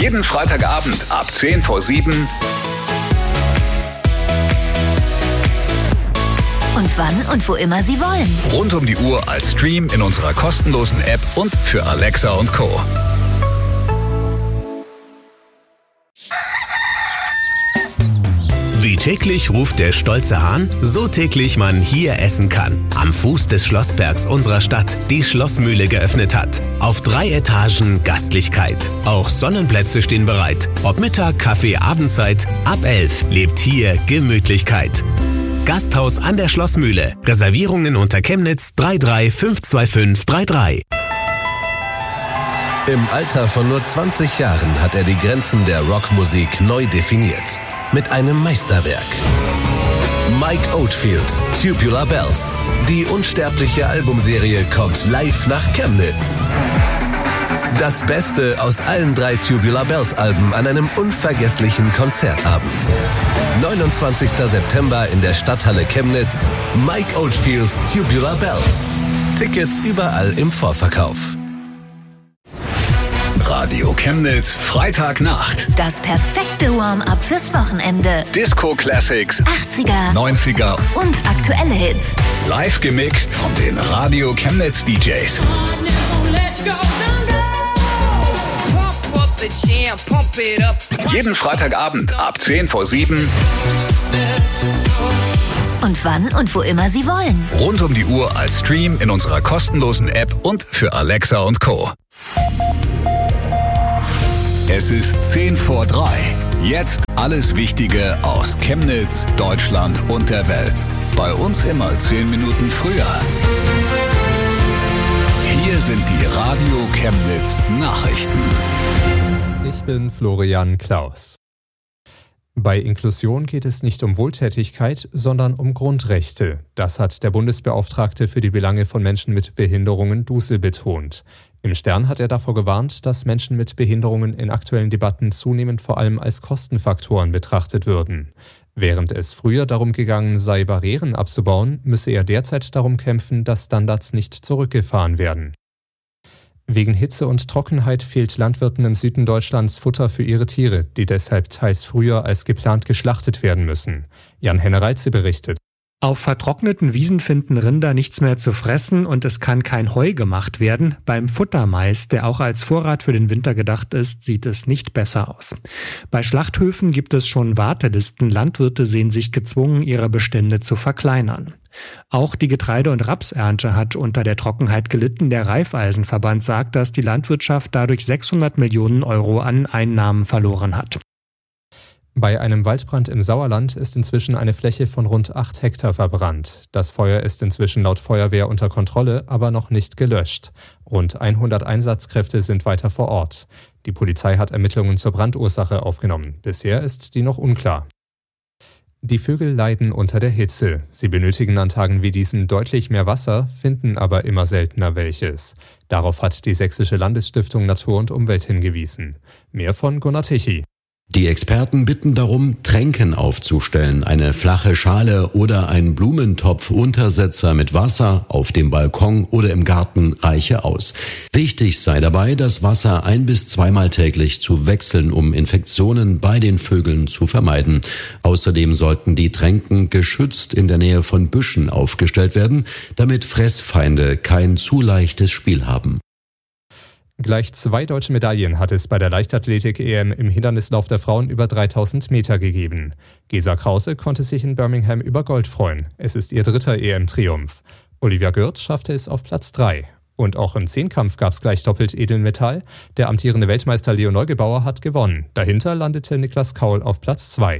Jeden Freitagabend ab 6:50. Und wann und wo immer Sie wollen. Rund um die Uhr als Stream in unserer kostenlosen App und für Alexa und Co. Wie täglich ruft der stolze Hahn, so täglich man hier essen kann. Am Fuß des Schlossbergs unserer Stadt die Schlossmühle geöffnet hat. Auf 3 Etagen Gastlichkeit. Auch Sonnenplätze stehen bereit. Ob Mittag, Kaffee, Abendzeit, ab 11 lebt hier Gemütlichkeit. Gasthaus an der Schlossmühle. Reservierungen unter Chemnitz 3352533. Im Alter von nur 20 Jahren hat er die Grenzen der Rockmusik neu definiert. Mit einem Meisterwerk. Mike Oldfield, Tubular Bells. Die unsterbliche Albumserie kommt live nach Chemnitz. Das Beste aus allen 3 Tubular Bells Alben an einem unvergesslichen Konzertabend. 29. September in der Stadthalle Chemnitz. Mike Oldfields Tubular Bells. Tickets überall im Vorverkauf. Radio Chemnitz, Freitagnacht. Das perfekte Warm-up fürs Wochenende. Disco Classics, 80er, 90er und aktuelle Hits. live gemixt von den Radio Chemnitz DJs. Jeden Freitagabend ab 6:50. Und wann und wo immer Sie wollen. Rund um die Uhr als Stream in unserer kostenlosen App und für Alexa und Co. Es ist 2:50. Jetzt alles Wichtige aus Chemnitz, Deutschland und der Welt. Bei uns immer 10 Minuten früher. Hier sind die Radio Chemnitz Nachrichten. Ich bin Florian Klaus. Bei Inklusion geht es nicht um Wohltätigkeit, sondern um Grundrechte. Das hat der Bundesbeauftragte für die Belange von Menschen mit Behinderungen Dusel betont. Im Stern hat er davor gewarnt, dass Menschen mit Behinderungen in aktuellen Debatten zunehmend vor allem als Kostenfaktoren betrachtet würden. Während es früher darum gegangen sei, Barrieren abzubauen, müsse er derzeit darum kämpfen, dass Standards nicht zurückgefahren werden. Wegen Hitze und Trockenheit fehlt Landwirten im Süden Deutschlands Futter für ihre Tiere, die deshalb teils früher als geplant geschlachtet werden müssen. Jan-Henne Reitze berichtet. Auf vertrockneten Wiesen finden Rinder nichts mehr zu fressen und es kann kein Heu gemacht werden. Beim Futtermais, der auch als Vorrat für den Winter gedacht ist, sieht es nicht besser aus. Bei Schlachthöfen gibt es schon Wartelisten. Landwirte sehen sich gezwungen, ihre Bestände zu verkleinern. Auch die Getreide- und Rapsernte hat unter der Trockenheit gelitten. Der Raiffeisenverband sagt, dass die Landwirtschaft dadurch 600 Millionen Euro an Einnahmen verloren hat. Bei einem Waldbrand im Sauerland ist inzwischen eine Fläche von rund 8 Hektar verbrannt. Das Feuer ist inzwischen laut Feuerwehr unter Kontrolle, aber noch nicht gelöscht. Rund 100 Einsatzkräfte sind weiter vor Ort. Die Polizei hat Ermittlungen zur Brandursache aufgenommen. Bisher ist die noch unklar. Die Vögel leiden unter der Hitze. Sie benötigen an Tagen wie diesen deutlich mehr Wasser, finden aber immer seltener welches. Darauf hat die Sächsische Landesstiftung Natur und Umwelt hingewiesen. Mehr von Gunnar Tichy. Die Experten bitten darum, Tränken aufzustellen, eine flache Schale oder ein Blumentopf-Untersetzer mit Wasser auf dem Balkon oder im Garten reiche aus. Wichtig sei dabei, das Wasser 1- bis 2-mal täglich zu wechseln, um Infektionen bei den Vögeln zu vermeiden. Außerdem sollten die Tränken geschützt in der Nähe von Büschen aufgestellt werden, damit Fressfeinde kein zu leichtes Spiel haben. Gleich 2 deutsche Medaillen hat es bei der Leichtathletik-EM im Hindernislauf der Frauen über 3000 Meter gegeben. Gesa Krause konnte sich in Birmingham über Gold freuen. Es ist ihr 3. EM-Triumph. Olivia Gürt schaffte es auf Platz 3. Und auch im Zehnkampf gab es gleich doppelt Edelmetall. Der amtierende Weltmeister Leo Neugebauer hat gewonnen. Dahinter landete Niklas Kaul auf Platz 2.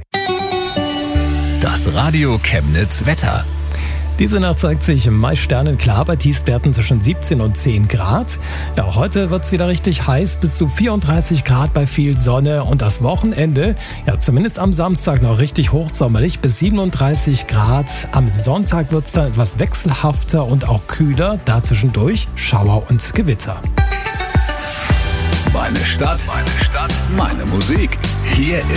Das Radio Chemnitz Wetter. Diese Nacht zeigt sich meist sternenklar bei Tiefstwerten zwischen 17 und 10 Grad. Ja, auch heute wird es wieder richtig heiß, bis zu 34 Grad bei viel Sonne. Und das Wochenende, ja zumindest am Samstag noch richtig hochsommerlich bis 37 Grad. Am Sonntag wird es dann etwas wechselhafter und auch kühler. Dazwischendurch Schauer und Gewitter. Meine Stadt, meine Musik. Hier